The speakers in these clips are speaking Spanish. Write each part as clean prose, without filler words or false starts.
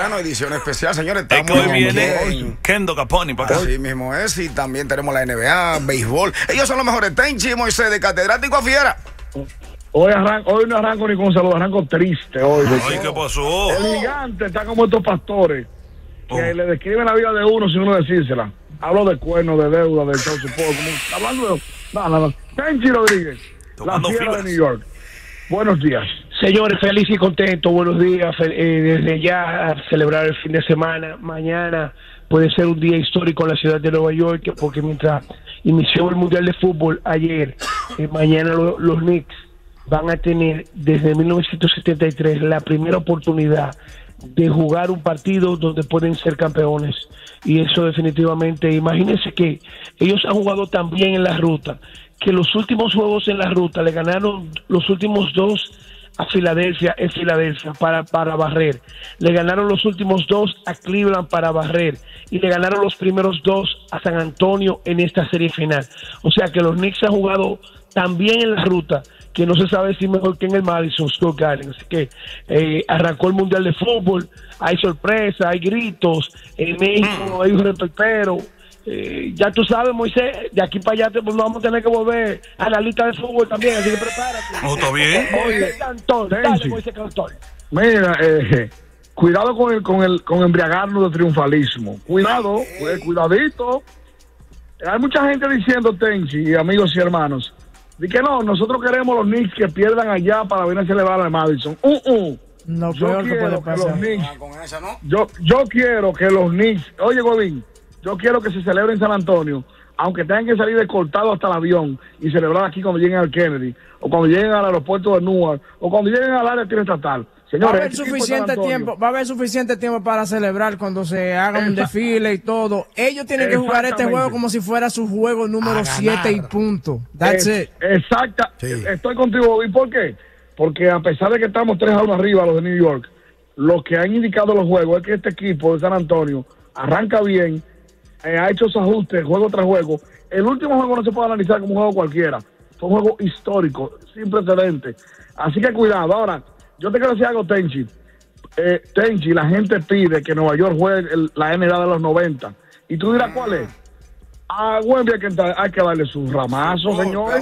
verano, edición especial, señores. Es que hoy viene Kendo Caponi para acá. Así mismo es, y también tenemos la NBA, béisbol. Ellos son los mejores. Tenchi, Moisés, de catedrático a Fiera. Hoy no arranco ni con saludo, arranco triste hoy. Ay, ¿qué pasó? El gigante está como estos pastores que le describen la vida de uno sin uno decírsela. Hablo de cuernos, de deuda, de todo su poco. Hablando de... No. Tenchi Rodríguez, tomando la Fiera fibras de New York. Buenos días. Señores, feliz y contento, buenos días. Desde ya a celebrar el fin de semana. Mañana puede ser un día histórico en la ciudad de Nueva York, porque mientras inició el Mundial de Fútbol ayer, mañana los Knicks van a tener desde 1973 la primera oportunidad de jugar un partido donde pueden ser campeones. Y eso definitivamente, imagínense que ellos han jugado tan bien en la ruta, que los últimos juegos en la ruta le ganaron los últimos 2 a Filadelfia para barrer. Le ganaron los últimos 2 a Cleveland para barrer. Y le ganaron los primeros 2 a San Antonio en esta serie final. O sea que los Knicks han jugado tan bien en la ruta que no se sabe si mejor que en el Madison Square Garden. Así que arrancó el Mundial de Fútbol, hay sorpresa, hay gritos, en México hay un reperpero. Ya tú sabes, Moisés, de aquí para allá pues, vamos a tener que volver a la lista de fútbol también, así que prepárate. ¿Está bien? Oye, Cantón, dale, Moisés Cantón. Mira, cuidado con embriagarnos de triunfalismo. Cuidadito. Hay mucha gente diciendo, Tenchi, amigos y hermanos, de que no, nosotros queremos los Knicks que pierdan allá para venir a celebrar al Madison. No, yo quiero que los Knicks, yo quiero que los Knicks, oye Godín, yo quiero que se celebre en San Antonio, aunque tengan que salir escoltados hasta el avión y celebrar aquí cuando lleguen al Kennedy, o cuando lleguen al aeropuerto de Newark, o cuando lleguen al área estatal. Señores, va a haber suficiente tiempo para celebrar cuando se haga un desfile y todo. Ellos tienen que jugar este juego como si fuera su juego número 7 y punto. That's it. Exacta. Sí. Estoy contigo. ¿Y por qué? Porque a pesar de que estamos 3-1 arriba los de New York, lo que han indicado los juegos es que este equipo de San Antonio arranca bien, ha hecho sus ajustes juego tras juego. El último juego no se puede analizar como un juego cualquiera. Fue un juego histórico, sin precedentes. Así que cuidado. Ahora, yo te quiero decir algo, Tenchi. Tenchi, la gente pide que Nueva York juegue la NBA de los 90. ¿Y tú dirás cuál es? A Wemby hay que darle su ramazo, señores.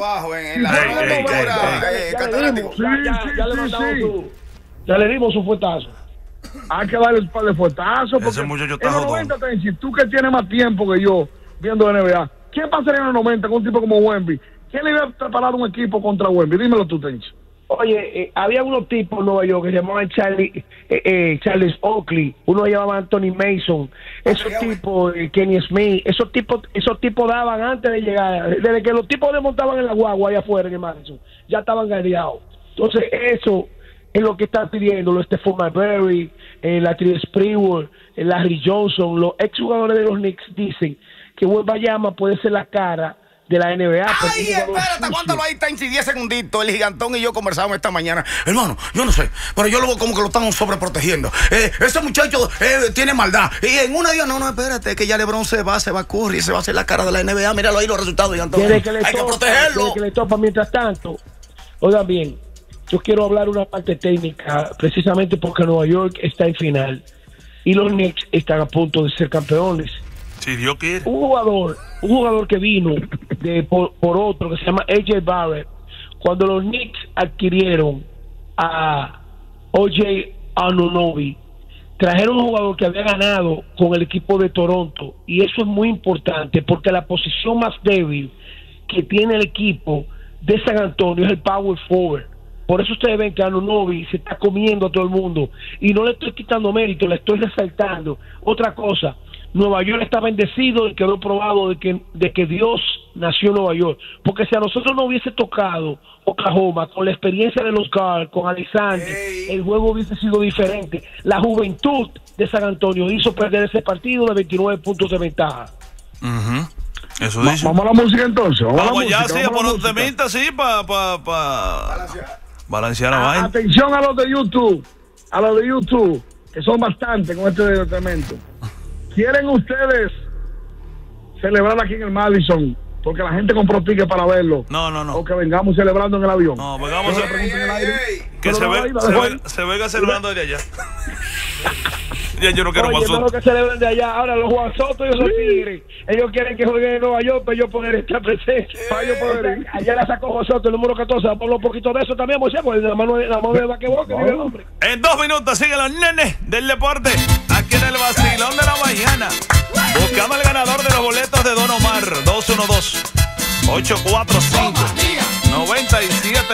Ya le dimos su fuetazo. Hay que darle un par de fuetazos. Ese muchacho está en los 90, Tenchi, tú que tienes más tiempo que yo viendo NBA, ¿quién pasaría en los 90 con un tipo como Wemby? ¿Quién le iba a preparar un equipo contra Wemby? Dímelo tú, Tenchi. Oye, había unos tipos en Nueva York que se llamaban Charles Oakley, uno se llamaba Anthony Mason, esos tipos, Kenny Smith, esos tipos daban antes de llegar, desde que los tipos desmontaban en la guagua allá afuera en el Madison, ya estaban guerreados. Entonces eso es lo que están pidiendo los Stephon Marbury, la Trill Sprewell, Larry Johnson, los exjugadores de los Knicks dicen que Wembanyama puede ser la cara de la NBA. Ay, espérate, aguántalo ahí, Tenchi, 10 segunditos. El gigantón y yo conversamos esta mañana. Hermano, yo no sé, pero yo lo veo como que lo están sobreprotegiendo. Ese muchacho tiene maldad. Y en una día, no, espérate, que ya LeBron se va a Curry, se va a hacer la cara de la NBA. Míralo ahí los resultados, gigantón. Hay que protegerlo. Que le topa. Mientras tanto, oigan bien, yo quiero hablar una parte técnica, precisamente porque Nueva York está en final y los Knicks están a punto de ser campeones. Si Dios quiere. Un jugador que vino por otro que se llama AJ Barrett, cuando los Knicks adquirieron a OJ Anunoby, trajeron un jugador que había ganado con el equipo de Toronto, y eso es muy importante porque la posición más débil que tiene el equipo de San Antonio es el power forward. Por eso ustedes ven que Anunoby se está comiendo a todo el mundo, y no le estoy quitando mérito, le estoy resaltando. Otra cosa, Nueva York está bendecido y quedó probado de que Dios nació en Nueva York, porque si a nosotros no hubiese tocado Oklahoma con la experiencia de los guards, con Alexander, el juego hubiese sido diferente. La juventud de San Antonio hizo perder ese partido de 29 puntos de ventaja. Eso dice. Vamos a la música entonces. Vamos ya, sí, a poner un temita, sí, para balancear la vaina. Atención a los de YouTube, que son bastantes con este departamento. ¿Quieren ustedes celebrar aquí en el Madison? Porque la gente compró tickets para verlo. No. O que vengamos celebrando en el avión. No, vengamos en el aire. Que se venga celebrando desde allá. Ya yo no quiero Juan Soto. Que celebren de allá. Ahora los Juan Soto y los Tigres. Ellos quieren que jueguen en Nueva York para yo poder estar presente. Allá la sacó Juan Soto, el número 14. Vamos a hablar un poquito de eso también, Moisés, pues la mano de basquetbol que vive el hombre. En 2 minutos siguen los nenes del deporte. Aquí en el vacilón de la mañana. Buscamos el ganador de los boletos de Don Omar. 212-845-97.